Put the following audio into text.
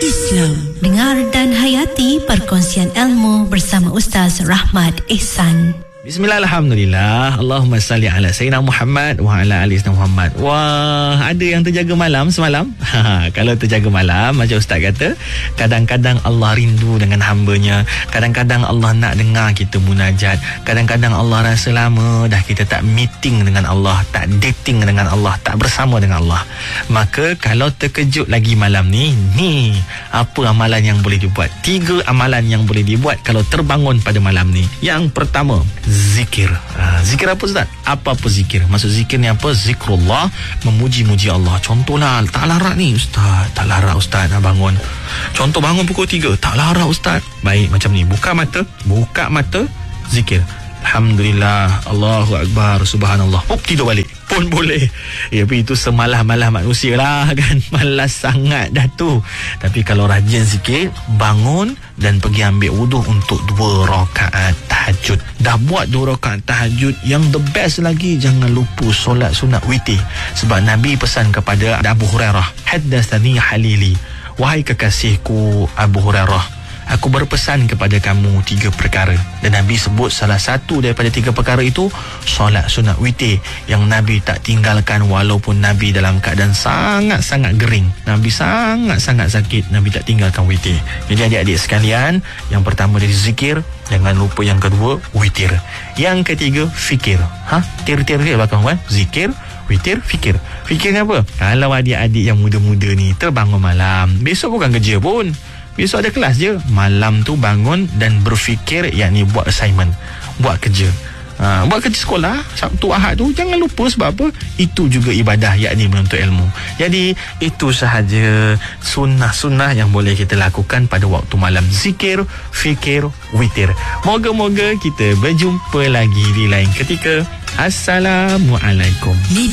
Islam. Dengar dan hayati perkongsian ilmu bersama Ustaz Rahmat Ehsan. Bismillahirrahmanirrahim. Allahumma salli ala Sayyidina Muhammad wa ala ali Sayyidina Muhammad. Wah, ada yang terjaga malam semalam? Kalau terjaga malam, macam Ustaz kata, kadang-kadang Allah rindu dengan hambanya. Kadang-kadang Allah nak dengar kita munajat. Kadang-kadang Allah rasa lama dah kita tak meeting dengan Allah, tak dating dengan Allah, tak bersama dengan Allah. Maka kalau terkejut lagi malam ni apa amalan yang boleh dibuat? 3 amalan yang boleh dibuat kalau terbangun pada malam ni. Yang pertama, zikir. Zikir apa Ustaz? Apa zikir? Maksud zikir ni apa? Zikrullah, memuji-muji Allah. Contohlah, tak larat ni Ustaz. Tak larat Ustaz nak bangun. Contoh bangun pukul 3. Tak larat Ustaz. Baik, macam ni. Buka mata, zikir. Alhamdulillah, Allahu Akbar, Subhanallah. Tidur balik pun boleh. Tapi itu semalah-malah manusia lah kan. Malas sangat dah tu. Tapi kalau rajin zikir, bangun dan pergi ambil wudu untuk 2 rakaat tahajud. Dah buat 2 rakaat tahajud, yang the best lagi, jangan lupa solat sunat witir. Sebab Nabi pesan kepada Abu Hurairah, haddatsani halili, wahai kekasihku Abu Hurairah, aku berpesan kepada kamu 3 perkara. Dan Nabi sebut salah satu daripada 3 perkara itu solat sunat witir, yang Nabi tak tinggalkan walaupun Nabi dalam keadaan sangat-sangat gering. Nabi sangat-sangat sakit, Nabi tak tinggalkan witir. Jadi adik-adik sekalian, yang pertama dari zikir, jangan lupa yang kedua witir. Yang ketiga fikir. Tir-tir dia belakang kan? Zikir, witir, fikir. Fikirnya apa? Kalau adik-adik yang muda-muda ni terbangun malam, besok bukan kerja pun, besok ada kelas je, malam tu bangun dan berfikir, yakni buat assignment, buat kerja. Buat kerja sekolah Sabtu Ahad tu jangan lupa. Sebab apa? Itu juga ibadah, yakni menuntut ilmu. Jadi itu sahaja sunnah-sunnah yang boleh kita lakukan pada waktu malam. Zikir, fikir, witir. Moga-moga kita berjumpa lagi di lain ketika. Assalamualaikum.